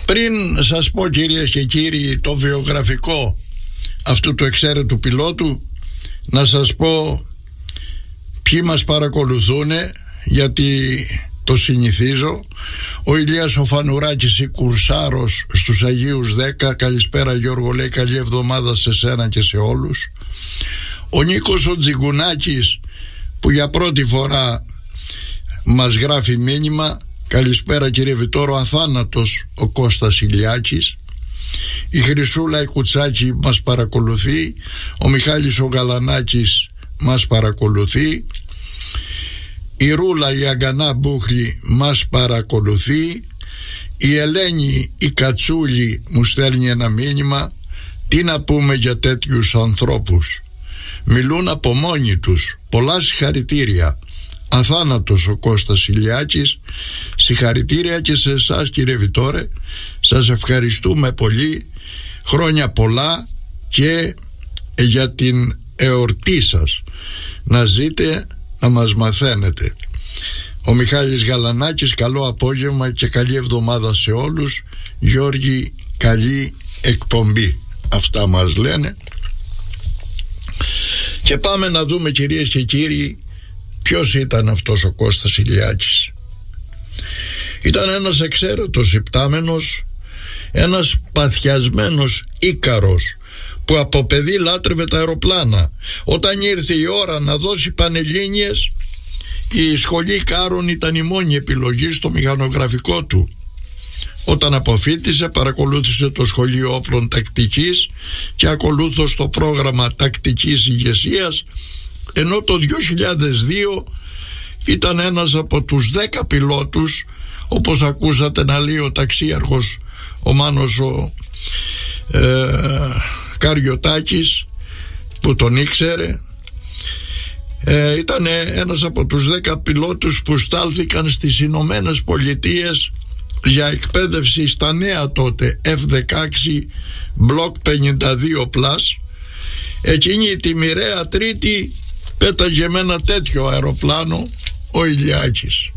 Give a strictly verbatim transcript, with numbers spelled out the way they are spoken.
Πριν σας πω, κυρίες και κύριοι, το βιογραφικό αυτού του εξαίρετου πιλότου, να σας πω ποιοι μας παρακολουθούν, γιατί το συνηθίζω. Ο Ηλίας ο Φανουράκης, η Κουρσάρος στους Αγίους δέκα. Καλησπέρα Γιώργο, λέει, καλή εβδομάδα σε σένα και σε όλους. Ο Νίκος ο Τζιγκουνάκης, που για πρώτη φορά μας γράφει μήνυμα. Καλησπέρα κύριε Βιτόρο. Αθάνατος ο Κώστας Ηλιάκης. Η Χρυσούλα η Κουτσάκη μας παρακολουθεί. Ο Μιχάλης ο Γαλανάκης μας παρακολουθεί. Η Ρούλα η Αγκανά Μπούχλη μας παρακολουθεί. Η Ελένη η Κατσούλη μου στέλνει ένα μήνυμα. Τι να πούμε για τέτοιους ανθρώπους, μιλούν από μόνοι τους. Πολλά συγχαρητήρια. Αθάνατος ο Κώστας Ηλιάκης. Συγχαρητήρια και σε εσάς κύριε Βιτόρε. Σας ευχαριστούμε πολύ. Χρόνια πολλά και για την εορτή σας. Να ζείτε, να μας μαθαίνετε. Ο Μιχάλης Γαλανάκης, καλό απόγευμα και καλή εβδομάδα σε όλους. Γιώργη, καλή εκπομπή. Αυτά μας λένε. Και πάμε να δούμε, κυρίες και κύριοι, ποιος ήταν αυτός ο Κώστας Ηλιάκης. Ήταν ένας εξαίρετος υπτάμενος, ένας παθιασμένος Ίκαρος που από παιδί λάτρευε τα αεροπλάνα. Όταν ήρθε η ώρα να δώσει πανελλήνιες, η σχολή Κάρων ήταν η μόνη επιλογή στο μηχανογραφικό του. Όταν αποφοίτησε, παρακολούθησε το σχολείο όπλων τακτικής και ακολούθως το πρόγραμμα τακτικής ηγεσίας, ενώ το δύο χιλιάδες δύο ήταν ένας από τους δέκα πιλότους, όπως ακούσατε να λέει ο ταξίαρχος ο Μάνος ο ε, Καριωτάκης, που τον ήξερε. ε, ήταν ένας από τους δέκα πιλότους που στάλθηκαν στις Ηνωμένες Πολιτείες για εκπαίδευση στα νέα τότε εφ δεκαέξι Block πενήντα δύο πλας. Εκείνη τη μοιραία Τρίτη πέταγε με ένα τέτοιο αεροπλάνο ο Ηλιάκης.